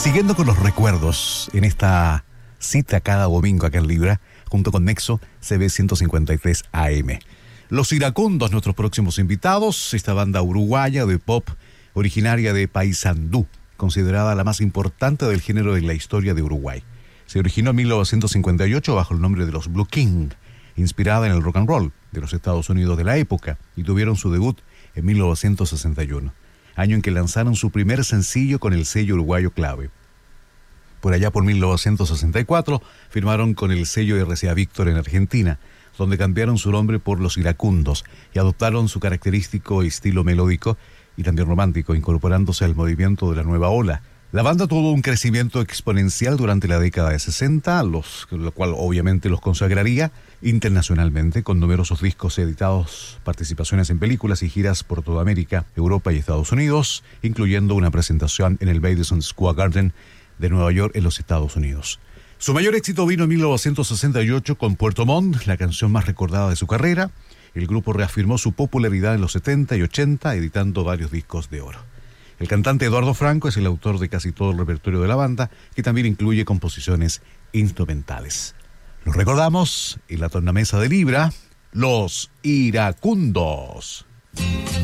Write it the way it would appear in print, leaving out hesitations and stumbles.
Siguiendo con los recuerdos en esta cita cada domingo acá en Libra, junto con Nexo CB 153 AM. Los Iracundos, nuestros próximos invitados, esta banda uruguaya de pop originaria de Paysandú, considerada la más importante del género en la historia de Uruguay. Se originó en 1958 bajo el nombre de los Blue King, inspirada en el rock and roll de los Estados Unidos de la época, y tuvieron su debut en 1961, año en que lanzaron su primer sencillo con el sello uruguayo Clave. Por allá por 1964 firmaron con el sello RCA Víctor en Argentina, donde cambiaron su nombre por Los Iracundos y adoptaron su característico estilo melódico y también romántico, incorporándose al movimiento de la nueva ola. La banda tuvo un crecimiento exponencial durante la década de 60, lo cual obviamente los consagraría internacionalmente, con numerosos discos editados, participaciones en películas y giras por toda América, Europa y Estados Unidos, incluyendo una presentación en el Madison Square Garden de Nueva York en los Estados Unidos. Su mayor éxito vino en 1968 con Puerto Montt, la canción más recordada de su carrera. El grupo reafirmó su popularidad en los 70 y 80, editando varios discos de oro. El cantante Eduardo Franco es el autor de casi todo el repertorio de la banda, que también incluye composiciones instrumentales. Los recordamos en la tornamesa de Libra, Los Iracundos.